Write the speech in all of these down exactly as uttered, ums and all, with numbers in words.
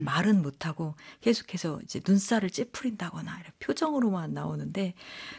말은 못하고 계속해서 이제 눈살을 찌푸린다거나 이렇게 표정으로만 나오는데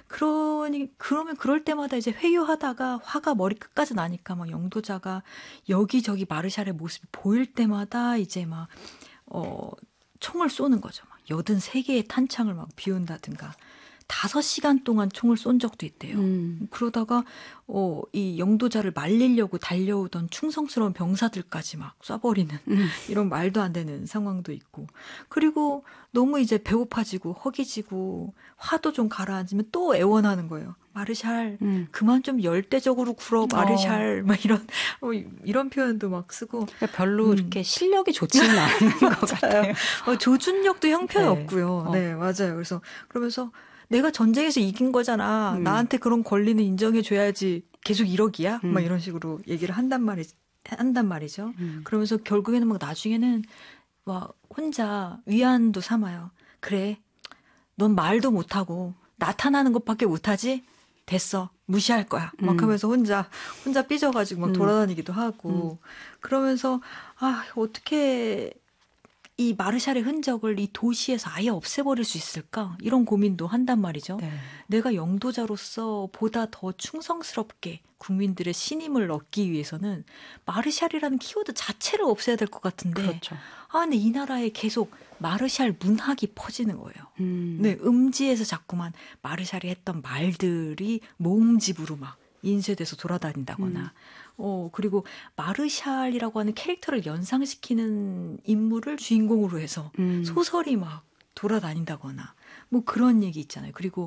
그러니 그러면 그럴 때마다 이제 회유하다가 화가 머리 끝까지 나니까 막 영도자가 여기저기 마르샬의 모습이 보일 때마다 이제 막 어, 총을 쏘는 거죠. 막 여든세 개의 탄창을 막 비운다든가 다섯 시간 동안 총을 쏜 적도 있대요. 음. 그러다가 어, 이 영도자를 말리려고 달려오던 충성스러운 병사들까지 막 쏴버리는 음. 이런 말도 안 되는 상황도 있고 그리고 너무 이제 배고파지고 허기지고 화도 좀 가라앉으면 또 애원하는 거예요. 마르샬 음. 그만 좀 열대적으로 굴어 마르샬 어. 막 이런 어, 이런 표현도 막 쓰고 그러니까 별로 음. 이렇게 실력이 좋지는 않은 것 같아요. 어, 조준력도 형편없고요. 네. 네 맞아요. 그래서 그러면서 내가 전쟁에서 이긴 거잖아. 음. 나한테 그런 권리는 인정해줘야지. 계속 이러기야? 음. 막 이런 식으로 얘기를 한단 말이 한단 말이죠. 음. 그러면서 결국에는 막 나중에는 막 혼자 위안도 삼아요. 그래, 넌 말도 못하고 나타나는 것밖에 못하지? 됐어, 무시할 거야. 막 음. 하면서 혼자 혼자 삐져가지고 막 음. 돌아다니기도 하고 음. 그러면서 아 어떻게 이 마르샬의 흔적을 이 도시에서 아예 없애버릴 수 있을까? 이런 고민도 한단 말이죠. 네. 내가 영도자로서 보다 더 충성스럽게 국민들의 신임을 얻기 위해서는 마르샬이라는 키워드 자체를 없애야 될 것 같은데 그렇죠. 아, 근데 이 나라에 계속 마르샬 문학이 퍼지는 거예요. 음. 네, 음지에서 자꾸만 마르샬이 했던 말들이 모음집으로 막 인쇄돼서 돌아다닌다거나 음. 어, 그리고 마르샬이라고 하는 캐릭터를 연상시키는 인물을 주인공으로 해서 음. 소설이 막 돌아다닌다거나 뭐 그런 얘기 있잖아요. 그리고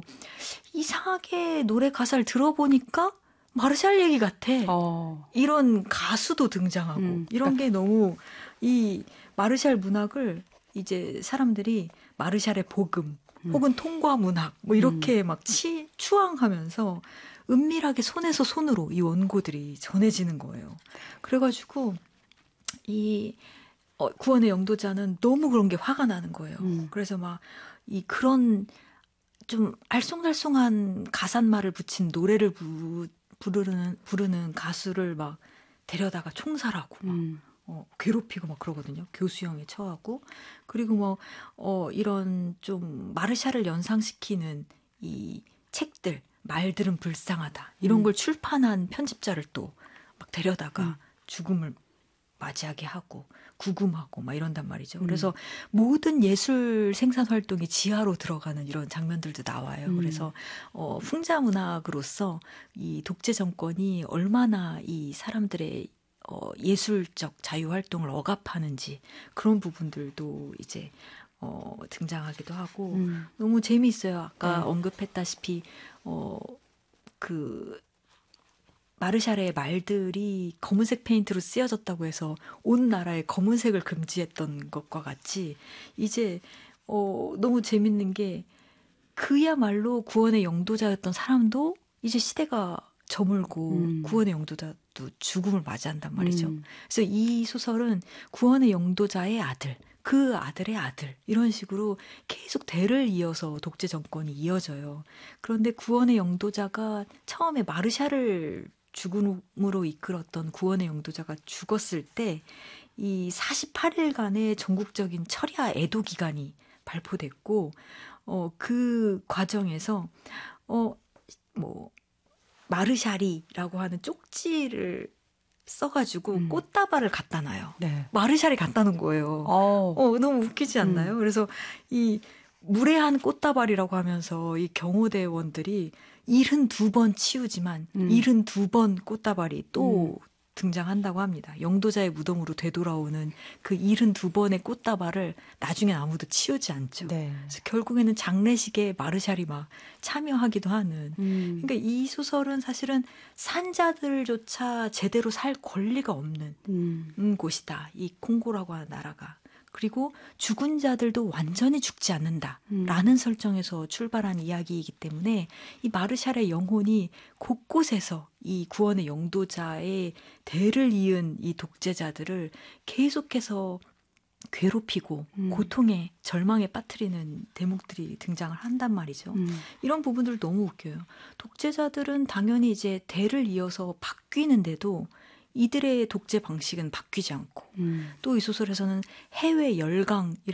이상하게 노래 가사를 들어보니까 마르샬 얘기 같아. 어. 이런 가수도 등장하고 음. 이런 게 너무 이 마르샬 문학을 이제 사람들이 마르샬의 복음 음. 혹은 통과 문학 뭐 이렇게 음. 막 치, 추앙하면서 은밀하게 손에서 손으로 이 원고들이 전해지는 거예요. 그래가지고 이 어, 구원의 영도자는 너무 그런 게 화가 나는 거예요. 음. 그래서 막 이 그런 좀 알쏭달쏭한 가삿말을 붙인 노래를 부, 부르는 부르는 가수를 막 데려다가 총살하고 막 음. 어, 괴롭히고 막 그러거든요. 교수형에 처하고 그리고 뭐 어, 이런 좀 마르샤를 연상시키는 이 책들 말들은 불쌍하다. 이런 음. 걸 출판한 편집자를 또 막 데려다가 음. 죽음을 맞이하게 하고 구금하고 막 이런단 말이죠. 음. 그래서 모든 예술 생산 활동이 지하로 들어가는 이런 장면들도 나와요. 음. 그래서 어, 풍자 문학으로서 이 독재 정권이 얼마나 이 사람들의 어, 예술적 자유 활동을 억압하는지 그런 부분들도 이제 어, 등장하기도 하고 음. 너무 재미있어요. 아까 네. 언급했다시피 어, 그 마르샬의 말들이 검은색 페인트로 쓰여졌다고 해서 온 나라에 검은색을 금지했던 것과 같이 이제 어, 너무 재밌는 게 그야말로 구원의 영도자였던 사람도 이제 시대가 저물고 음. 구원의 영도자도 죽음을 맞이한단 말이죠. 음. 그래서 이 소설은 구원의 영도자의 아들, 그 아들의 아들 이런 식으로 계속 대를 이어서 독재 정권이 이어져요. 그런데 구원의 영도자가 처음에 마르샤를 죽음으로 이끌었던 구원의 영도자가 죽었을 때 이 사십팔 일간의 전국적인 철야 애도 기간이 발표됐고 어, 그 과정에서 어, 뭐 마르샤리라고 하는 쪽지를 써가지고 음. 꽃다발을 갖다 놔요. 네. 마르샬이 갖다 놓은 거예요. 어. 어, 너무 웃기지 않나요? 음. 그래서 이 무례한 꽃다발이라고 하면서 이 경호대원들이 칠십이 번 치우지만 음. 칠십이 번 꽃다발이 또 음. 등장한다고 합니다. 영도자의 무덤으로 되돌아오는 그 칠십이 번의 꽃다발을 나중엔 아무도 치우지 않죠. 네. 그래서 결국에는 장례식에 마르샬이 막 참여하기도 하는. 음. 그러니까 이 소설은 사실은 산자들조차 제대로 살 권리가 없는 음. 곳이다. 이 콩고라고 하는 나라가. 그리고 죽은 자들도 완전히 죽지 않는다라는 음. 설정에서 출발한 이야기이기 때문에 이 마르샬의 영혼이 곳곳에서 이 구원의 영도자의 대를 이은 이 독재자들을 계속해서 괴롭히고 음. 고통에 절망에 빠뜨리는 대목들이 등장을 한단 말이죠. 음. 이런 부분들 너무 웃겨요. 독재자들은 당연히 이제 대를 이어서 바뀌는데도 이들의 독재 방식은 바뀌지 않고 음. 또 이 소설에서는 해외 열강이라는